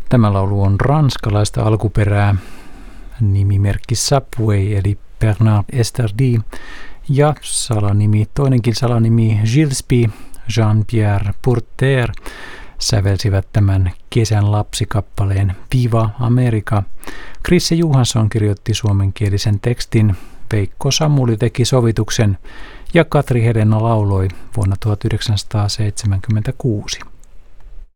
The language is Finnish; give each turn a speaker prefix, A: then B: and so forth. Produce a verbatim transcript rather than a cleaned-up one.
A: Tämä laulu on ranskalaista alkuperää, nimimerkki Subway eli Bernard Esterdy ja salanimi, toinenkin salanimi Gillespie, Jean-Pierre Pourter sävelsivät tämän kesän lapsikappaleen Viva America. Krisse Johansson kirjoitti suomenkielisen tekstin, Veikko Samuli teki sovituksen ja Katri Helena lauloi vuonna tuhatyhdeksänsataaseitsemänkymmentäkuusi.